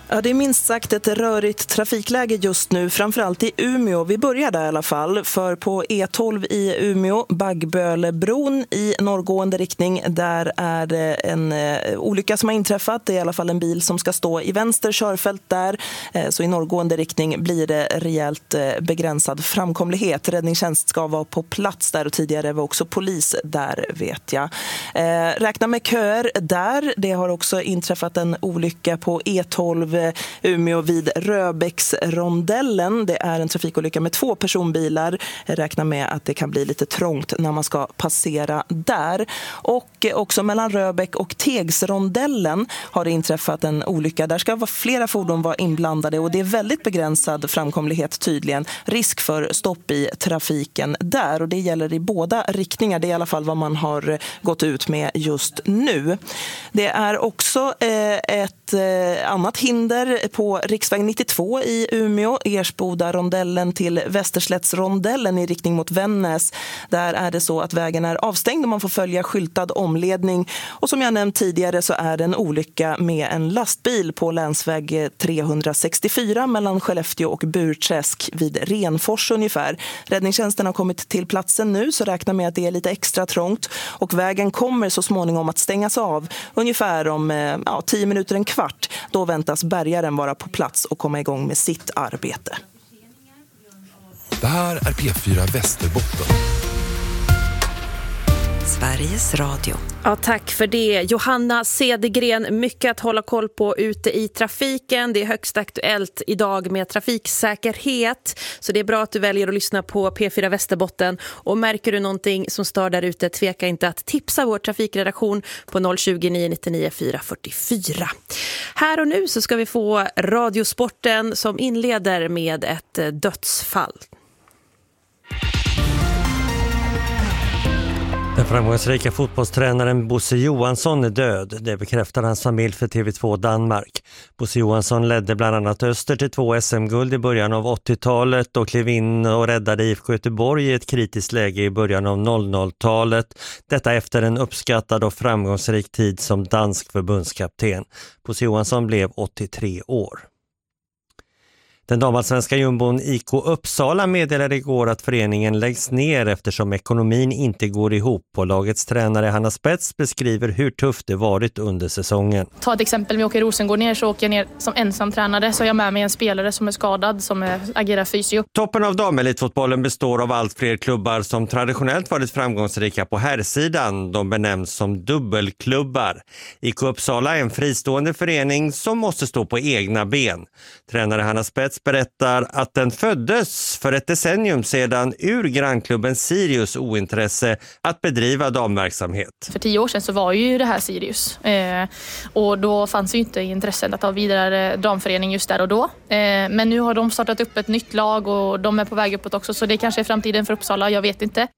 Ja, det är minst sagt ett rörigt trafikläge just nu, framförallt i Umeå. Vi börjar där i alla fall, för på E12 i Umeå, Baggbölebron i norrgående riktning, där är det en olycka som har inträffat. Det är i alla fall en bil som ska stå i vänster körfält där, så i norrgående riktning blir det rejält begränsad framkomlighet. Räddningstjänst ska vara på plats där och tidigare var också polis där, vet jag. Räkna med köer där. Det har också inträffat en olycka på E12 Umeå vid Röbäcksrondellen. Det är en trafikolycka med 2 personbilar. Räkna med att det kan bli lite trångt när man ska passera där. Och också mellan Röbäck och Tegsrondellen har det inträffat en olycka. Där ska flera fordon vara inblandade och det är väldigt begränsad framkomlighet tydligen. Risk för stopp i trafiken där, och det gäller i båda riktningar. Det är i alla fall vad man har gått ut med just nu. Det är också ett annat hinder på riksväg 92 i Umeå, Ersboda-rondellen till Västerslättsrondellen i riktning mot Vännäs. Där är det så att vägen är avstängd och man får följa skyltad omledning. Och som jag nämnt tidigare så är det en olycka med en lastbil på länsväg 364 mellan Skellefteå och Burträsk vid Renfors ungefär. Räddningstjänsten har kommit till platsen nu, så räkna med att det är lite extra trångt. Och vägen kommer så småningom att stängas av ungefär om 10 minuter, en kvart. Då väntas bärgaren vara på plats och komma igång med sitt arbete. Det här är P4 Västerbotten. Sveriges Radio. Ja, tack för det. Johanna Cedergren, mycket att hålla koll på ute i trafiken. Det är högst aktuellt idag med trafiksäkerhet. Så det är bra att du väljer att lyssna på P4 Västerbotten. Och märker du någonting som stör där ute, tveka inte att tipsa vår trafikredaktion på 020 999 444. Här och nu så ska vi få Radiosporten som inleder med ett dödsfall. Den framgångsrika fotbollstränaren Bosse Johansson är död. Det bekräftar hans familj för TV2 Danmark. Bosse Johansson ledde bland annat Öster till 2 SM-guld i början av 80-talet och klev in och räddade IFK Göteborg i ett kritiskt läge i början av 00-talet. Detta efter en uppskattad och framgångsrik tid som dansk förbundskapten. Bosse Johansson blev 83 år. Den damallsvenska jumbon IK Uppsala meddelade igår att föreningen läggs ner eftersom ekonomin inte går ihop, och lagets tränare Hanna Spets beskriver hur tufft det varit under säsongen. Ta ett exempel, vi åker Rosengård ner, så åker jag ner som ensamtränare, så har jag med mig en spelare som är skadad som agerar fysio. Toppen av damelitfotbollen består av allt fler klubbar som traditionellt varit framgångsrika på herrsidan. De benämns som dubbelklubbar. IK Uppsala är en fristående förening som måste stå på egna ben. Tränare Hanna Spets berättar att den föddes för ett decennium sedan ur grannklubben Sirius ointresse att bedriva damverksamhet. För 10 år sedan så var ju det här Sirius och då fanns ju inte intresset att ha vidare damförening just där och då. Men nu har de startat upp ett nytt lag och de är på väg uppåt också, så det kanske är framtiden för Uppsala, jag vet inte.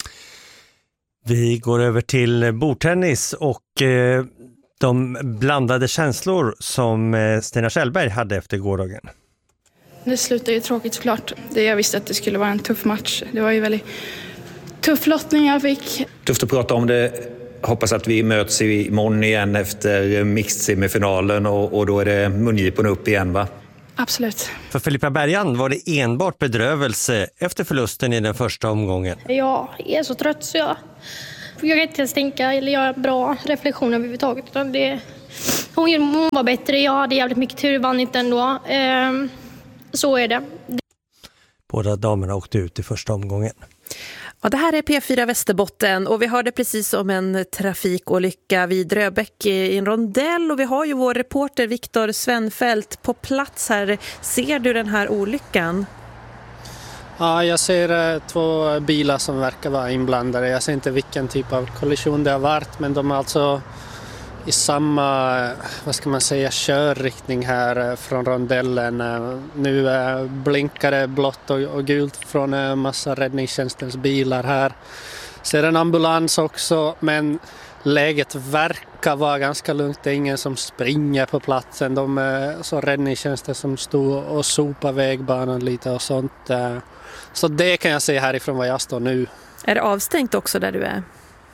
Vi går över till bordtennis och de blandade känslor som Stina Kjellberg hade efter gårdagen. Det slutade ju tråkigt såklart. Jag visste att det skulle vara en tuff match. Det var ju väldigt tuff lottning jag fick. Tufft att prata om det. Hoppas att vi möts imorgon igen efter mixed-semifinalen och då är det mungiporna upp igen, va? Absolut. För Filippa Bergan var det enbart bedrövelse efter förlusten i den första omgången. Jag är så trött så jag försöker inte ens tänka eller göra bra reflektioner överhuvudtaget. Hon var bättre, jag hade jävligt mycket tur, vann inte ändå. Så är det. Båda damerna åkte ut i första omgången. Ja, det här är P4 Västerbotten och vi hörde precis om en trafikolycka vid Röbäck i en rondell, och vi har ju vår reporter Viktor Svenfält på plats här. Ser du den här olyckan? Ja, jag ser 2 bilar som verkar vara inblandade. Jag ser inte vilken typ av kollision det har varit, men de är alltså i samma, vad ska man säga, körriktning här från rondellen. Nu blinkar det blått och gult från en massa räddningstjänstens bilar här. Ser en ambulans också, men läget verkar vara ganska lugnt. Det är ingen som springer på platsen. De är så räddningstjänster som står och sopar vägbanan lite och sånt. Så det kan jag se härifrån var jag står nu. Är det avstängt också där du är?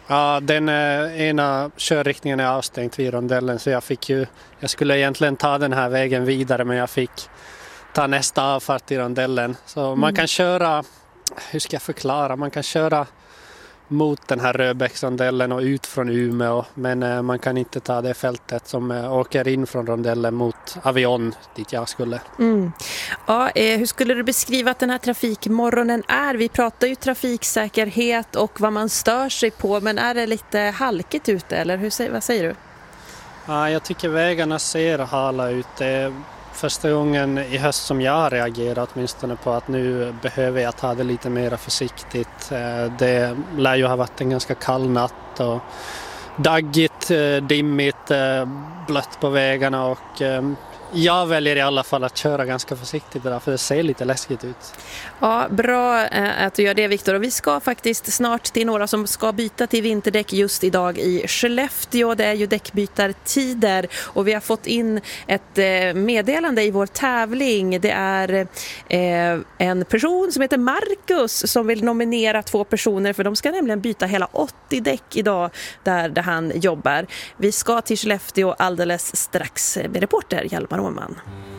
Ja, den ena körriktningen är avstängd vid rondellen, så jag skulle egentligen ta den här vägen vidare, men jag fick ta nästa avfart i rondellen. Så man kan köra, hur ska jag förklara, man kan köra mot den här Röbäcksrondellen och ut från Umeå, men man kan inte ta det fältet som åker in från rondellen mot Avion dit jag skulle. Ja, hur skulle du beskriva att den här trafikmorgonen är? Vi pratar ju trafiksäkerhet och vad man stör sig på, men är det lite halkigt ute eller vad säger du? Ja, jag tycker vägarna ser hala ut. Det är första gången i höst som jag har reagerat åtminstone på att nu behöver jag ta det lite mer försiktigt. Det lär ju ha varit en ganska kall natt och daggigt, dimmigt, blött på vägarna, och jag väljer i alla fall att köra ganska försiktigt där, för det ser lite läskigt ut. Ja, bra att du gör det, Viktor. Och vi ska faktiskt snart till några som ska byta till vinterdäck just idag i Skellefteå. Det är ju däckbytartider och vi har fått in ett meddelande i vår tävling. Det är en person som heter Marcus som vill nominera 2 personer, för de ska nämligen byta hela 80 däck idag där han jobbar. Vi ska till Skellefteå alldeles strax med reporter Hjalmar Åhman.